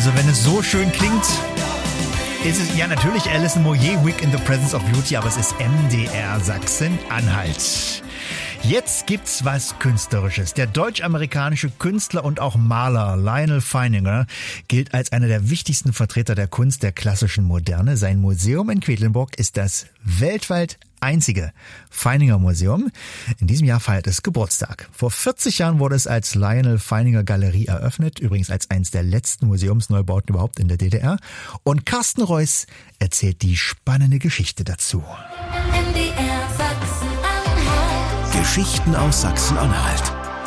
Also wenn es so schön klingt, ist es ja natürlich Alison Moyet, Week in the Presence of Beauty, aber es ist MDR Sachsen-Anhalt. Jetzt gibt's was Künstlerisches. Der deutsch-amerikanische Künstler und auch Maler Lionel Feininger gilt als einer der wichtigsten Vertreter der Kunst der klassischen Moderne. Sein Museum in Quedlinburg ist das weltweit einzige Feininger Museum. In diesem Jahr feiert es Geburtstag. Vor 40 Jahren wurde es als Lionel Feininger Galerie eröffnet, übrigens als eines der letzten Museumsneubauten überhaupt in der DDR. Und Carsten Reuss erzählt die spannende Geschichte dazu. MDR Sachsen-Anhalt. Geschichten aus Sachsen-Anhalt.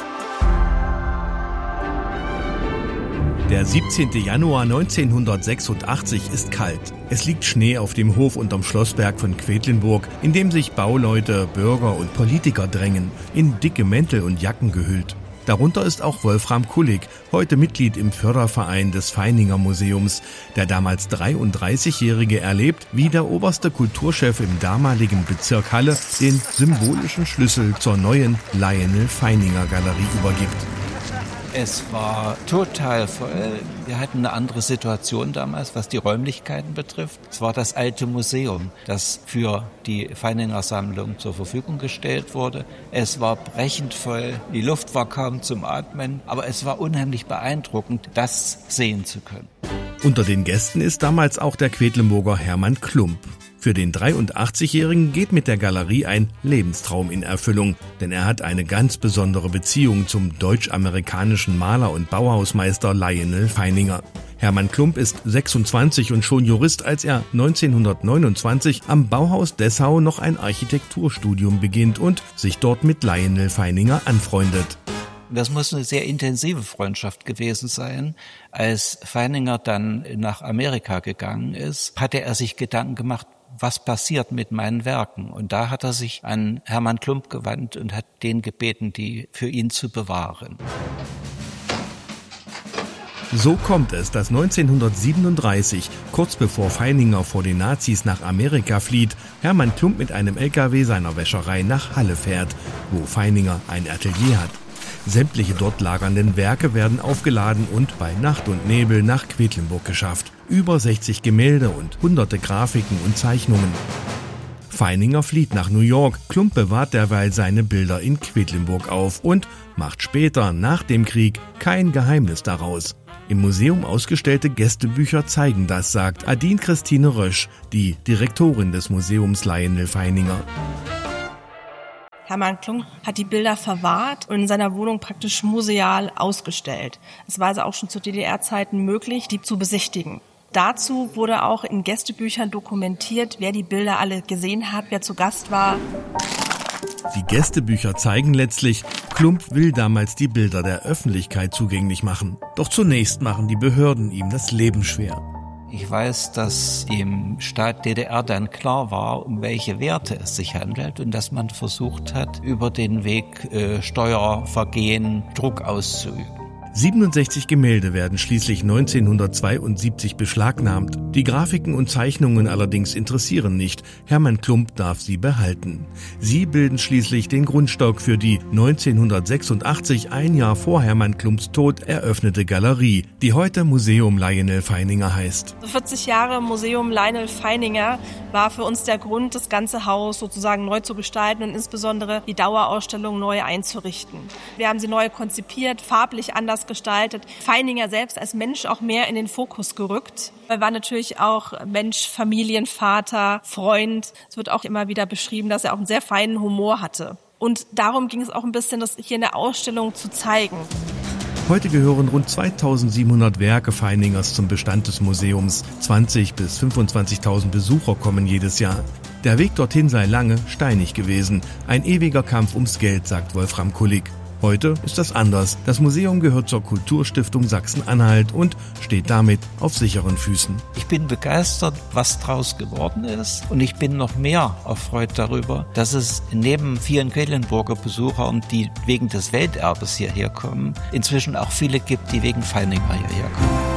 Der 17. Januar 1986 ist kalt. Es liegt Schnee auf dem Hof unterm Schlossberg von Quedlinburg, in dem sich Bauleute, Bürger und Politiker drängen, in dicke Mäntel und Jacken gehüllt. Darunter ist auch Wolfram Kullig, heute Mitglied im Förderverein des Feininger Museums. Der damals 33-Jährige erlebt, wie der oberste Kulturchef im damaligen Bezirk Halle den symbolischen Schlüssel zur neuen Lionel Feininger Galerie übergibt. Es war total voll. Wir hatten eine andere Situation damals, was die Räumlichkeiten betrifft. Es war das alte Museum, das für die Feininger Sammlung zur Verfügung gestellt wurde. Es war brechend voll, die Luft war kaum zum Atmen, aber es war unheimlich beeindruckend, das sehen zu können. Unter den Gästen ist damals auch der Quedlinburger Hermann Klump. Für den 83-Jährigen geht mit der Galerie ein Lebenstraum in Erfüllung, denn er hat eine ganz besondere Beziehung zum deutsch-amerikanischen Maler und Bauhausmeister Lionel Feininger. Hermann Klump ist 26 und schon Jurist, als er 1929 am Bauhaus Dessau noch ein Architekturstudium beginnt und sich dort mit Lionel Feininger anfreundet. Das muss eine sehr intensive Freundschaft gewesen sein. Als Feininger dann nach Amerika gegangen ist, hatte er sich Gedanken gemacht, was passiert mit meinen Werken? Und da hat er sich an Hermann Klump gewandt und hat den gebeten, die für ihn zu bewahren. So kommt es, dass 1937, kurz bevor Feininger vor den Nazis nach Amerika flieht, Hermann Klump mit einem LKW seiner Wäscherei nach Halle fährt, wo Feininger ein Atelier hat. Sämtliche dort lagernden Werke werden aufgeladen und bei Nacht und Nebel nach Quedlinburg geschafft. Über 60 Gemälde und hunderte Grafiken und Zeichnungen. Feininger flieht nach New York, Klump bewahrt derweil seine Bilder in Quedlinburg auf und macht später, nach dem Krieg, kein Geheimnis daraus. Im Museum ausgestellte Gästebücher zeigen das, sagt Adine Christine Rösch, die Direktorin des Museums Lionel Feininger. Hermann Klump hat die Bilder verwahrt und in seiner Wohnung praktisch museal ausgestellt. Es war also auch schon zu DDR-Zeiten möglich, die zu besichtigen. Dazu wurde auch in Gästebüchern dokumentiert, wer die Bilder alle gesehen hat, wer zu Gast war. Die Gästebücher zeigen letztlich, Klump will damals die Bilder der Öffentlichkeit zugänglich machen. Doch zunächst machen die Behörden ihm das Leben schwer. Ich weiß, dass im Staat DDR dann klar war, um welche Werte es sich handelt und dass man versucht hat, über den Weg Steuervergehen Druck auszuüben. 67 Gemälde werden schließlich 1972 beschlagnahmt. Die Grafiken und Zeichnungen allerdings interessieren nicht. Hermann Klump darf sie behalten. Sie bilden schließlich den Grundstock für die 1986, ein Jahr vor Hermann Klumps Tod, eröffnete Galerie, die heute Museum Lionel Feininger heißt. 40 Jahre Museum Lionel Feininger war für uns der Grund, das ganze Haus sozusagen neu zu gestalten und insbesondere die Dauerausstellung neu einzurichten. Wir haben sie neu konzipiert, farblich anders gestaltet. Feininger selbst als Mensch auch mehr in den Fokus gerückt. Er war natürlich auch Mensch, Familienvater, Freund. Es wird auch immer wieder beschrieben, dass er auch einen sehr feinen Humor hatte. Und darum ging es auch ein bisschen, das hier in der Ausstellung zu zeigen. Heute gehören rund 2700 Werke Feiningers zum Bestand des Museums. 20.000 bis 25.000 Besucher kommen jedes Jahr. Der Weg dorthin sei lange, steinig gewesen. Ein ewiger Kampf ums Geld, sagt Wolfram Kullig. Heute ist das anders. Das Museum gehört zur Kulturstiftung Sachsen-Anhalt und steht damit auf sicheren Füßen. Ich bin begeistert, was draus geworden ist. Und ich bin noch mehr erfreut darüber, dass es neben vielen Quedlinburger Besuchern, die wegen des Welterbes hierher kommen, inzwischen auch viele gibt, die wegen Feininger hierher kommen.